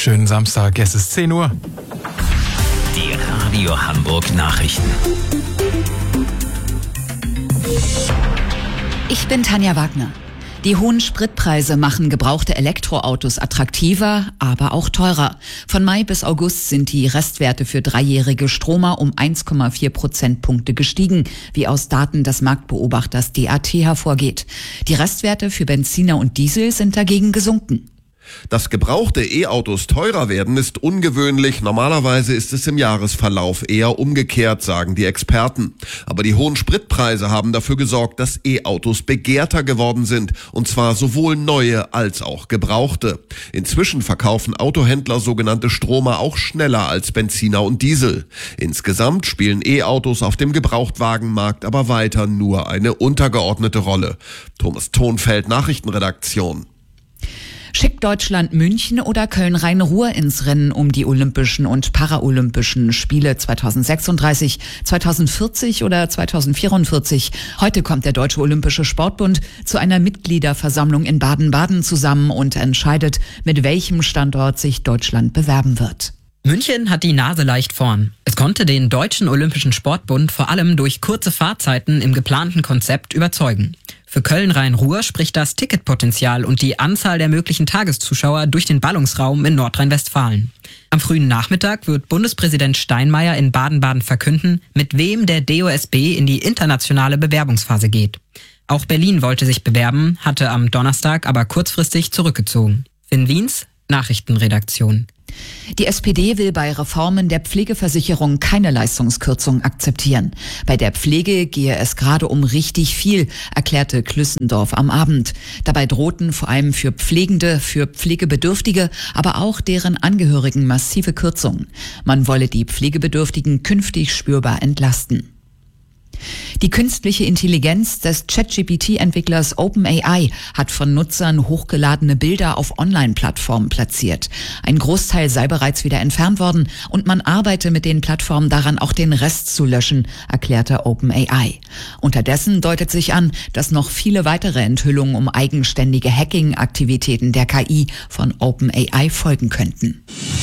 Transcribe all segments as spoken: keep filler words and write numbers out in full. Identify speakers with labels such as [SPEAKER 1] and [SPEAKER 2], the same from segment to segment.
[SPEAKER 1] Schönen Samstag, es ist zehn Uhr.
[SPEAKER 2] Die Radio Hamburg Nachrichten.
[SPEAKER 3] Ich bin Tanja Wagner. Die hohen Spritpreise machen gebrauchte Elektroautos attraktiver, aber auch teurer. Von Mai bis August sind die Restwerte für dreijährige Stromer um eins Komma vier Prozentpunkte gestiegen, wie aus Daten des Marktbeobachters D A T hervorgeht. Die Restwerte für Benziner und Diesel sind dagegen gesunken.
[SPEAKER 4] Dass gebrauchte E-Autos teurer werden, ist ungewöhnlich. Normalerweise ist es im Jahresverlauf eher umgekehrt, sagen die Experten. Aber die hohen Spritpreise haben dafür gesorgt, dass E-Autos begehrter geworden sind. Und zwar sowohl neue als auch gebrauchte. Inzwischen verkaufen Autohändler sogenannte Stromer auch schneller als Benziner und Diesel. Insgesamt spielen E-Autos auf dem Gebrauchtwagenmarkt aber weiter nur eine untergeordnete Rolle. Thomas Thonfeld, Nachrichtenredaktion.
[SPEAKER 3] Schickt Deutschland München oder Köln-Rhein-Ruhr ins Rennen um die Olympischen und Paralympischen Spiele zweitausendsechsunddreißig, zweitausendvierzig oder zweitausendvierundvierzig? Heute kommt der Deutsche Olympische Sportbund zu einer Mitgliederversammlung in Baden-Baden zusammen und entscheidet, mit welchem Standort sich Deutschland bewerben wird.
[SPEAKER 5] München hat die Nase leicht vorn. Es konnte den Deutschen Olympischen Sportbund vor allem durch kurze Fahrzeiten im geplanten Konzept überzeugen. Für Köln-Rhein-Ruhr spricht das Ticketpotenzial und die Anzahl der möglichen Tageszuschauer durch den Ballungsraum in Nordrhein-Westfalen. Am frühen Nachmittag wird Bundespräsident Steinmeier in Baden-Baden verkünden, mit wem der D O S B in die internationale Bewerbungsphase geht. Auch Berlin wollte sich bewerben, hatte am Donnerstag aber kurzfristig zurückgezogen. Finn Wiens, Nachrichtenredaktion.
[SPEAKER 3] Die S P D will bei Reformen der Pflegeversicherung keine Leistungskürzung akzeptieren. Bei der Pflege gehe es gerade um richtig viel, erklärte Klüssendorf am Abend. Dabei drohten vor allem für Pflegende, für Pflegebedürftige, aber auch deren Angehörigen massive Kürzungen. Man wolle die Pflegebedürftigen künftig spürbar entlasten. Die künstliche Intelligenz des ChatGPT-Entwicklers OpenAI hat von Nutzern hochgeladene Bilder auf Online-Plattformen platziert. Ein Großteil sei bereits wieder entfernt worden und man arbeite mit den Plattformen daran, auch den Rest zu löschen, erklärte OpenAI. Unterdessen deutet sich an, dass noch viele weitere Enthüllungen um eigenständige Hacking-Aktivitäten der K I von OpenAI folgen könnten.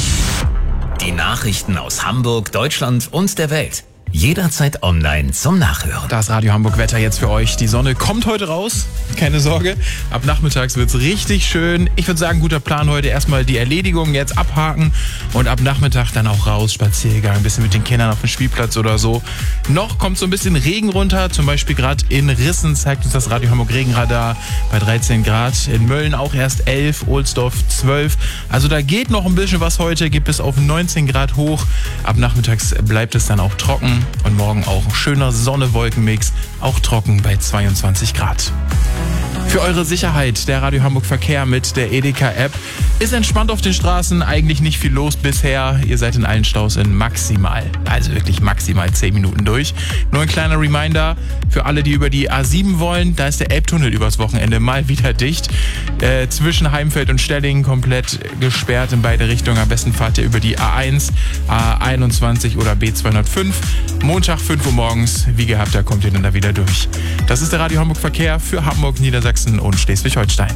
[SPEAKER 2] Die Nachrichten aus Hamburg, Deutschland und der Welt. Jederzeit online zum Nachhören.
[SPEAKER 1] Das Radio Hamburg Wetter jetzt für euch. Die Sonne kommt heute raus, keine Sorge. Ab nachmittags wird's richtig schön. Ich würde sagen, guter Plan heute. Erstmal die Erledigung jetzt abhaken und ab Nachmittag dann auch raus, Spaziergang, ein bisschen mit den Kindern auf dem Spielplatz oder so. Noch kommt so ein bisschen Regen runter, zum Beispiel gerade in Rissen zeigt uns das Radio Hamburg Regenradar bei dreizehn Grad. In Mölln auch erst elf, Ohlsdorf zwölf. Also da geht noch ein bisschen was heute, geht bis auf neunzehn Grad hoch. Ab nachmittags bleibt es dann auch trocken. Und morgen auch ein schöner Sonne-Wolken-Mix, auch trocken bei zweiundzwanzig Grad. Für eure Sicherheit, der Radio Hamburg Verkehr mit der Edeka-App. Ist entspannt auf den Straßen, eigentlich nicht viel los bisher. Ihr seid in allen Staus in maximal, also wirklich maximal zehn Minuten durch. Nur ein kleiner Reminder für alle, die über die A sieben wollen. Da ist der Elbtunnel übers Wochenende mal wieder dicht. Äh, zwischen Heimfeld und Stellingen komplett gesperrt in beide Richtungen. Am besten fahrt ihr über die A eins, A einundzwanzig oder B zweihundertfünf. Montag fünf Uhr morgens, wie gehabt, da kommt ihr dann da wieder durch. Das ist der Radio Hamburg Verkehr für Hamburg, Niedersachsen und Schleswig-Holstein.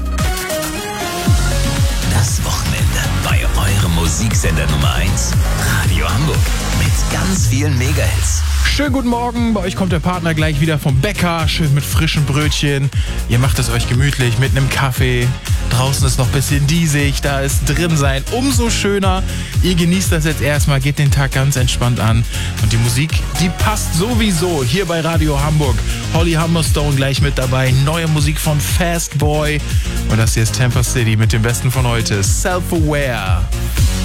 [SPEAKER 2] Das Wochenende bei eurem Musiksender Nummer eins, Radio Hamburg. Mit ganz vielen Megahits.
[SPEAKER 1] Schönen guten Morgen, bei euch kommt der Partner gleich wieder vom Bäcker, schön mit frischen Brötchen. Ihr macht es euch gemütlich mit einem Kaffee. Draußen ist noch ein bisschen diesig, da ist drin sein umso schöner. Ihr genießt das jetzt erstmal, geht den Tag ganz entspannt an. Und die Musik, die passt sowieso hier bei Radio Hamburg. Holly Humberstone gleich mit dabei, neue Musik von Fast Boy. Und das hier ist Tampa City mit dem Besten von heute, Self-Aware.